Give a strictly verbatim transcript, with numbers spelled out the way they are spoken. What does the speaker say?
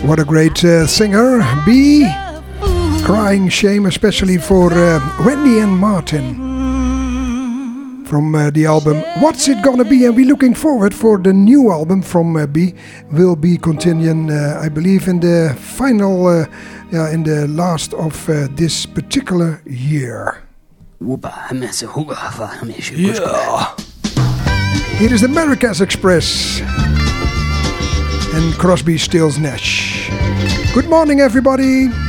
What a great uh, singer. B. Crying Shame, especially for uh, Wendy and Martin. From uh, the album What's It Gonna Be? And we're looking forward for the new album from uh, B. Will be continuing, uh, I believe, in the final, uh, yeah, in the last of uh, this particular year. Yeah. Here is the America's Express and Crosby, Stills, Nash. Good morning, everybody.